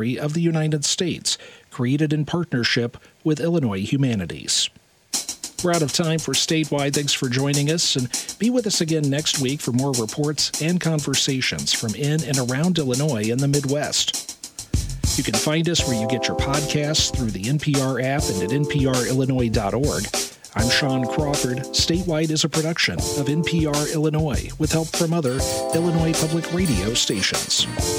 of the United States, created in partnership with Illinois Humanities. We're out of time for Statewide. Thanks for joining us, and be with us again next week for more reports and conversations from in and around Illinois and the Midwest. You can find us where you get your podcasts through the NPR app and at nprillinois.org. I'm Sean Crawford. Statewide is a production of NPR Illinois with help from other Illinois public radio stations.